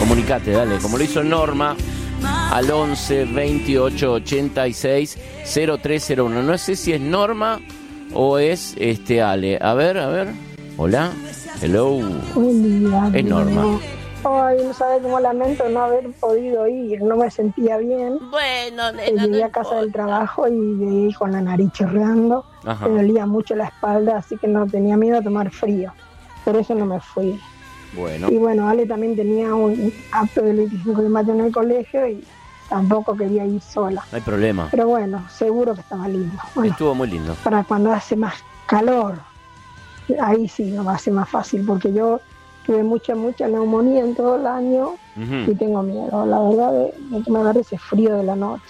Comunicate, dale, como lo hizo Norma, al 11 28 86 0301. No sé si es Norma o es Ale. A ver. Hola. Hello. Buen día. Es Norma. Ay, no sabes cómo lamento no haber podido ir, no me sentía bien. Bueno, Llegué a casa del trabajo y llegué con la nariz chorreando. Ajá. Me dolía mucho la espalda, así que no tenía miedo a tomar frío. Por eso no me fui. Bueno. Y bueno, Ale también tenía un acto del 25 de mayo en el colegio y tampoco quería ir sola. No hay problema. Pero bueno, seguro que estaba lindo. Bueno, Estuvo muy lindo. para cuando hace más calor, ahí sí no va a ser más fácil, porque yo tuve mucha neumonía en todo el año y tengo miedo, la verdad, de que me agarre ese frío de la noche.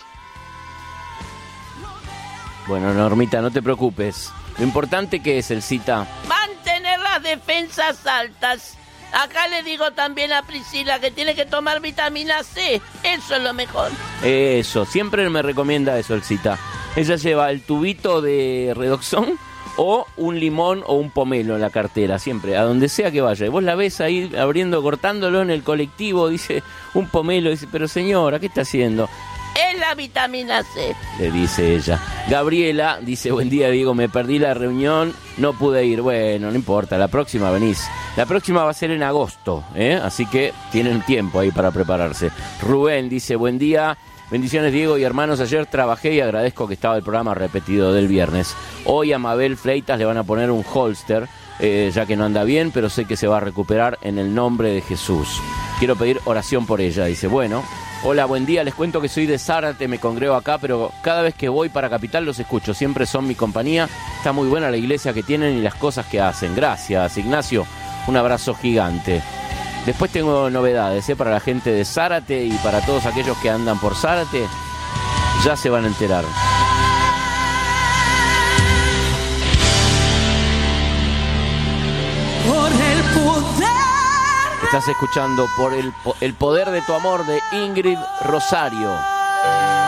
Bueno, Normita, no te preocupes. Lo importante que es el cita. Mantener las defensas altas. Acá le digo también a Priscila que tiene que tomar vitamina C. Eso es lo mejor. Eso, siempre me recomienda eso el cita. Ella lleva el tubito de Redoxón o un limón o un pomelo en la cartera, siempre, a donde sea que vaya. Y vos la ves ahí cortándolo en el colectivo, dice un pomelo, dice, pero señora, ¿qué está haciendo? Es la vitamina C, le dice ella. Gabriela dice, buen día Diego, me perdí la reunión, no pude ir. Bueno, no importa, la próxima venís. La próxima va a ser en agosto, así que tienen tiempo ahí para prepararse. Rubén dice, buen día, bendiciones Diego y hermanos, ayer trabajé y agradezco que estaba el programa repetido del viernes. Hoy a Mabel Fleitas le van a poner un holster, ya que no anda bien, pero sé que se va a recuperar en el nombre de Jesús. Quiero pedir oración por ella, dice, bueno. Hola, buen día, les cuento que soy de Zárate, me congrego acá, pero cada vez que voy para Capital los escucho, siempre son mi compañía. Está muy buena la iglesia que tienen y las cosas que hacen. Gracias, Ignacio, un abrazo gigante. Después tengo novedades para la gente de Zárate y para todos aquellos que andan por Zárate, ya se van a enterar. Por el poder. Estás escuchando por el poder de tu amor de Ingrid Rosario.